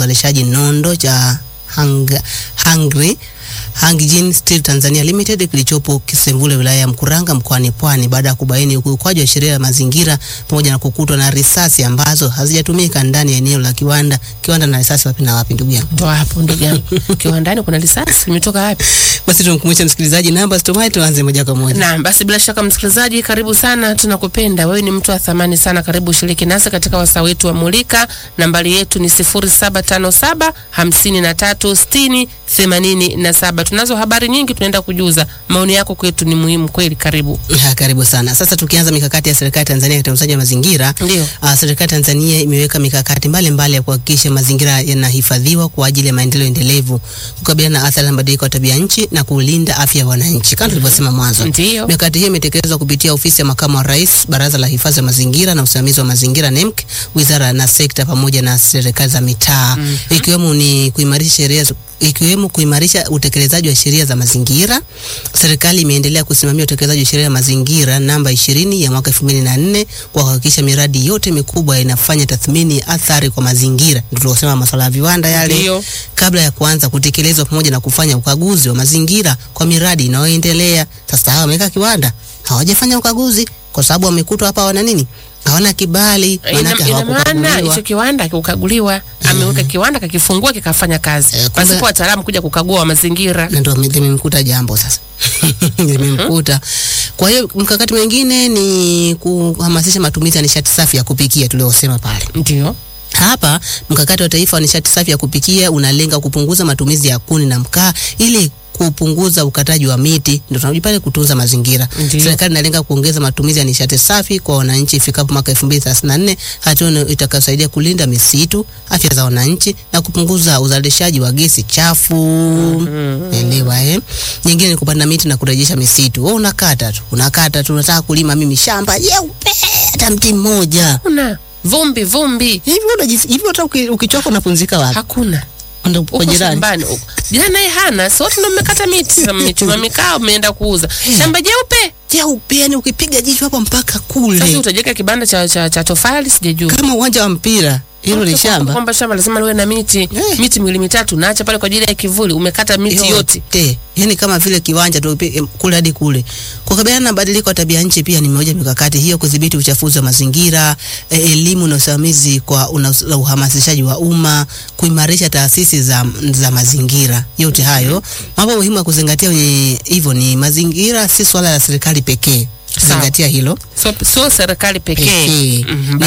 uzalishaji nondo cha Hangijin Steel Tanzania Limited kilichopo Kisembule wilaya ya Mkuranga mkoani Pwani baada ya kubaini ukiukwaji wa sheria ya mazingira pamoja na kukutwa na risasi ambazo hazijatumika ndani ya eneo la kiwanda. Kiwanda na risasi wapi na wapi ndugu yangu? Ndio hapo ndugu yangu. Kiwandani kuna risasi imetoka wapi? Basi tumkumbushe msikilizaji namba stomai, tuanze moja kwa moja. Naam, basi bila shaka msikilizaji, karibu sana, tunakupenda. Wewe ni mtu wa thamani sana, karibu shiriki nasi katika wasaa wetu wa Mulika. Nambari yetu ni 0757 53 60 87. Tunazo habari nyingi tunaenda kujuza. Maoni yako kwetu ni muhimu kweli, karibu. Karibu sana. Sasa tukianza mikakati ya serikali Tanzania katika utunzaji wa mazingira. Ndio. Serikali Tanzania imeweka mikakati mbalimbali ya kuhakikisha mazingira yanahifadhiwa kwa ajili ya maendeleo endelevu, kukabiliana na athari za mabadiliko ya tabia nchi na kulinda afya ya wananchi. Kama tulivyosema mwanzo. Ndio. Mikakati hiyo imetekelezwa kupitia ofisi ya makamu wa rais, Baraza la Hifadhi ya Mazingira na Usimamizi wa Mazingira NEMC, wizara na sekta pamoja na serikali za mitaa, ikiwemo kuimarisha utekelezaji wa sheria za mazingira. Serikali imeendelea kusimamia utekelezaji wa sheria ya mazingira namba 20 ya mwaka 2004 kwa kuhakikisha miradi yote mikubwa inafanya tathmini ya athari kwa mazingira. Ndio tunasema masuala ya viwanda yale. Ndio. Kabla ya kuanza kutekelezwa pamoja na kufanya ukaguzi wa mazingira kwa miradi inayoendelea. Sasa hawa wameka kiwanda, hawajafanya ukaguzi kwa sababu wamekutwa hapa wana nini? Hawana kibali, ina maana hicho kiwanda kikaguliwa, ameweka kiwanda kakifungua kikafanya kazi. Pasipo wataalamu kuja kukagua mazingira. Na ndio nimemkuta jambo sasa. Nimemkuta. Kwa hiyo mkakati mwingine ni kuhamasisha matumizi ya nishati safi ya kupikia tuliosema pale. Ndio. Hapa mkakati wa taifa wa nishati safi ya kupikia unalenga kupunguza matumizi ya kuni na mkaa ili kupunguza ukataji wa miti, ndio tunarudi pale kutunza mazingira. Serikali inalenga kuongeza matumizi ya nishati safi kwa wananchi ifikapo mwaka 2034, hatua itakayosaidia kulinda misitu, afya za wananchi na kupunguza uzalishaji wa gesi chafu. Elewa Nyingine ni kupanda miti na kurejesha misitu. Wewe unakata tu, unataka kulima mimi shamba jeupe hata mti mmoja. Una vumbi. Hivi hata ukichoka unapumzika wapi? Hakuna. Ndio kwa jirani. Jirani naye hana, sote ndio mmekata miti, mmechuma mikao, mmeenda kuuza. Shamba jeupe, yani ukipiga jicho hapa mpaka kule. Sasa utajeka kibanda cha tofali sijajua. Kama uwanja wa mpira. Hilo ni shamba. Kwamba shamba lazima liwe na miti. Miti miwili mitatu naacha pale kwa ajili ya kivuli, umekata miti yote. Yani kama vile kiwanja tu kule hadi kule. Kukabiliana na mabadiliko ya tabia nchi pia ni moja mikakati hiyo, kudhibiti uchafuzi wa mazingira, elimu na usimamizi kwa uhamasishaji wa umma, kuimarisha taasisi za mazingira. Yote hayo mambo muhimu ya kuzingatia hivyo ni mazingira si swala la serikali pekee. Zingatia hilo. So serikali pekee.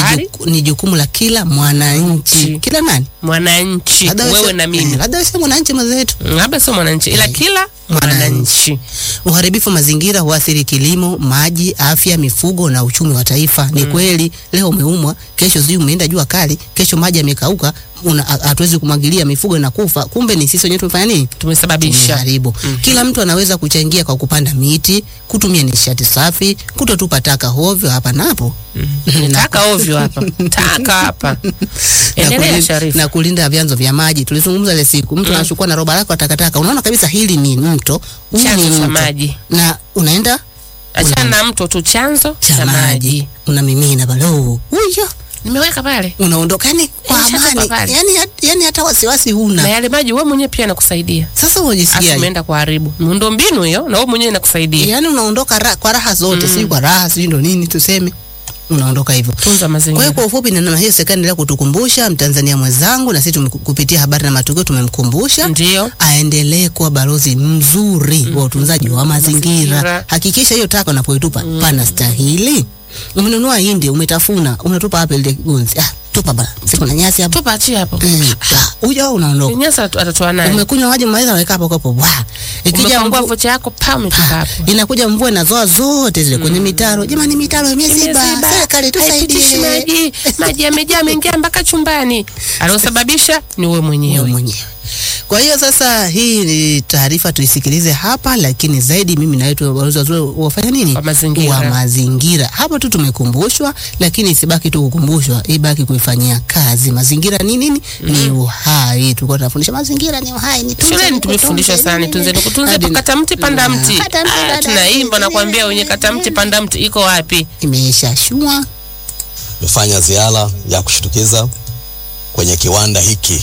Ni jukumu la kila mwananchi. Kila nani? Mwananchi. Wewe na mimi. Labda sio mwananchi mwenzetu. Labda sio mwananchi ila kila mwananchi. Uharibifu wa mazingira huathiri kilimo, maji, afya, mifugo na uchumi wa taifa. Ni kweli leo umeumwa, kesho sijui umeenda jua kali, kesho maji yamekauka, hatuwezi kumwagilia, mifugo inakufa. Kumbe ni sisi wenyewe tumefanya nini? Tumesababisha. Kila mtu anaweza kuchangia kwa kupanda miti, kutumia nishati safi, kutotupa taka hovyo hapa na hapo. Taka hovyo hapa. Taka hapa. Endelea Sharifu. Na kulinda vyanzo vya maji. Tulizungumza ile siku, mtu anachukua na roba lako wa takataka. Unaona kabisa hili ni mto, chanzo cha maji. Na unaenda achana na mto tu, chanzo cha maji. Unamimina pale. Huyo nimeweka pale. Unaondoka kwa amani. Yani hata wasiwasi huna. Na yale maji wewe mwenyewe pia yanakusaidia. Sasa unajisikia umeenda kuharibu miundombinu hiyo na wewe mwenyewe inakusaidia. Yani unaondoka kwa raha zote, si kwa raha, si ndio nini tuseme. Unaondoka hivyo. Tunza mazingira. Kwa hiyo kwa ufupi na hiyo serikali endelea kutukumbusha Mtanzania mwenzangu, na sisi kupitia habari na matukio tumemkumbusha. Ndio. Aendelee kuwa balozi mzuri wa utunzaji wa mazingira. Hakikisha hiyo taka unapoitupa pana stahili. Umenunua hindi, umetafuna, unatupa hapa ile gunzi. Tupa bana. Siko na nyasi hapo. Tupa achia hapo. Huyo unaondoka. Nyasi atatoa naye. Umekunywa maji maweza weka hapo hapo. Ikija mvua vocha yako umetupa hapo. Inakuja mvua inazoa zote zile kwenye mitaro. Jamani mitaro imeziba. Serikali tusaidie. Maji yamejaa mengia mpaka chumbani. Aliyosababisha ni wewe mwenyewe. Kwa hiyo sasa hii ni taarifa tuisikilize hapa, lakini zaidi mimi na wetu wazuri wafanya nini? Wa mazingira. Hapo tu tumekumbushwa, lakini isibaki tu kukumbushwa, ibaki kuifanyia kazi. Mazingira ni nini? Ni uhai. Tulikuwa tunafundisha mazingira ni uhai, ni tunze. Shuleni tumefundishwa sana kutunza, kata mti panda mti. Tunaimba na kuambia wenye kata mti panda mti iko wapi? Imeshashua. Tumefanya ziara ya kushtukiza kwenye kiwanda hiki